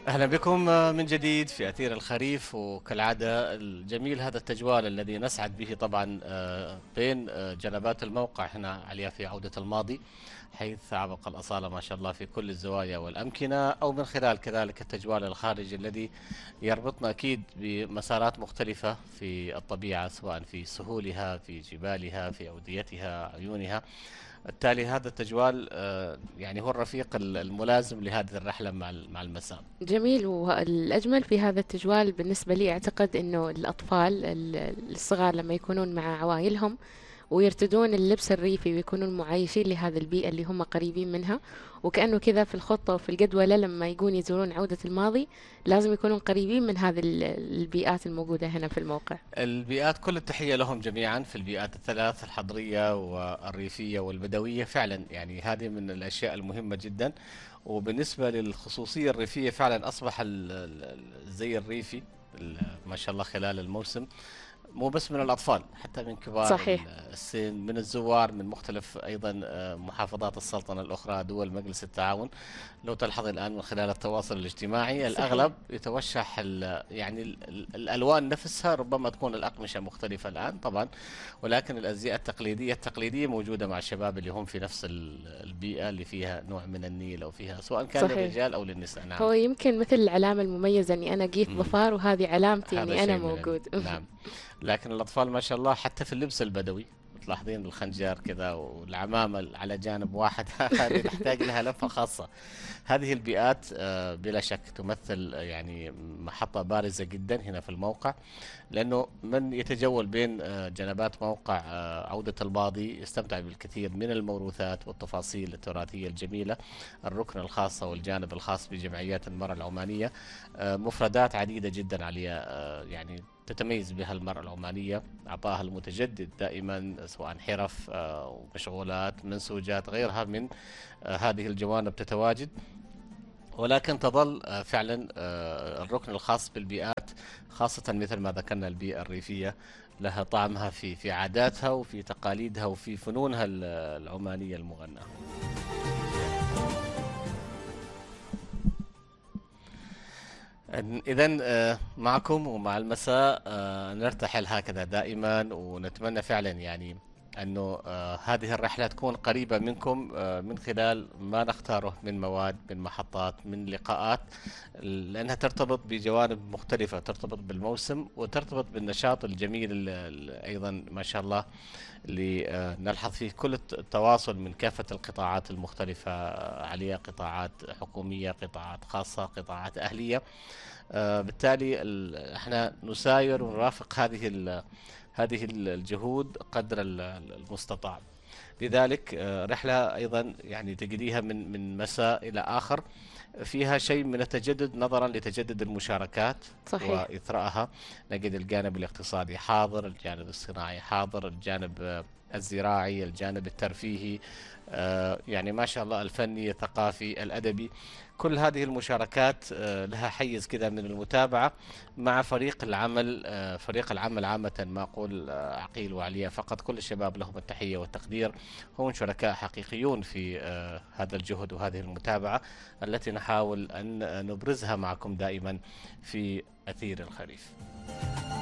أهلا بكم من جديد في أثير الخريف، وكالعادة الجميل هذا التجوال الذي نسعد به طبعا بين جنبات الموقع هنا عليا في عودة الماضي، حيث عبق الأصالة ما شاء الله في كل الزوايا والأمكنة، أو من خلال كذلك التجوال الخارجي الذي يربطنا أكيد بمسارات مختلفة في الطبيعة، سواء في سهولها، في جبالها، في أوديتها، عيونها. بالتالي هذا التجوال يعني هو الرفيق الملازم لهذه الرحلة مع المساء. جميل. والأجمل في هذا التجوال بالنسبة لي أعتقد أنه الأطفال الصغار لما يكونون مع عوائلهم ويرتدون اللبس الريفي ويكونون معايشين لهذه البيئة اللي هم قريبين منها، وكأنه كذا في الخطة وفي الجدولة لما يقون يزورون عودة الماضي لازم يكونون قريبين من هذه البيئات الموجودة هنا في الموقع. البيئات كل التحية لهم جميعا، في البيئات الثلاث الحضرية والريفية والبدوية، فعلا يعني هذه من الأشياء المهمة جدا. وبالنسبة للخصوصية الريفية فعلا أصبح الزي الريفي ما شاء الله خلال الموسم، مو بس من الأطفال، حتى من كبار صحيح. السن، من الزوار من مختلف أيضا محافظات السلطنة الأخرى، دول مجلس التعاون. لو تلحظ الآن من خلال التواصل الاجتماعي صحيح. الأغلب يتوشح يعني الألوان نفسها، ربما تكون الأقمشة مختلفة الآن طبعا، ولكن الأزياء التقليدية موجودة مع الشباب اللي هم في نفس البيئة اللي فيها نوع من النيل، أو فيها سواء كان صحيح. للرجال أو للنساء. نعم. هو يمكن مثل العلامة المميزة اني انا قيت مم. ظفار وهذه علامتي هذا اني انا شيء موجود. نعم. لكن الأطفال ما شاء الله حتى في اللبس البدوي تلاحظين الخنجر كذا والعمامة على جانب واحد هذه تحتاج لها لفة خاصة. هذه البيئات بلا شك تمثل يعني محطة بارزة جدا هنا في الموقع، لأنه من يتجول بين جنبات موقع عودة الماضي يستمتع بالكثير من الموروثات والتفاصيل التراثية الجميلة. الركن الخاص والجانب الخاص بجمعيات المرأة العمانية، مفردات عديدة جدا عليها يعني تتميز بها المرأة العمانية، عطاها المتجدد دائما، سواء حرف ومشغولات منسوجات غيرها من هذه الجوانب تتواجد. ولكن تظل فعلا الركن الخاص بالبيئات، خاصة مثل ما ذكرنا البيئة الريفية، لها طعمها في عاداتها وفي تقاليدها وفي فنونها العمانية المغناة. إذا معكم ومع المساء نرتحل هكذا دائما، ونتمنى فعلا يعني أنه هذه الرحلة تكون قريبة منكم من خلال ما نختاره من مواد، من محطات، من لقاءات، لأنها ترتبط بجوانب مختلفة، ترتبط بالموسم وترتبط بالنشاط الجميل أيضا ما شاء الله، اللي نلحظ فيه كل التواصل من كافة القطاعات المختلفة عليها، قطاعات حكومية، قطاعات خاصة، قطاعات أهلية. بالتالي احنا نساير ونرافق هذه الجهود قدر المستطاع. لذلك رحلة أيضا يعني تجديها من مساء إلى آخر، فيها شيء من التجدد نظرا لتجدد المشاركات صحيح. وإثرائها. نجد الجانب الاقتصادي حاضر، الجانب الصناعي حاضر، الجانب الزراعي، الجانب الترفيهي، يعني ما شاء الله الفني الثقافي الأدبي. كل هذه المشاركات لها حيز كذا من المتابعة مع فريق العمل عامة، ما أقول عقيل وعليا فقط، كل الشباب لهم التحية والتقدير، هم شركاء حقيقيون في هذا الجهد وهذه المتابعة التي نحاول أن نبرزها معكم دائما في أثير الخريف.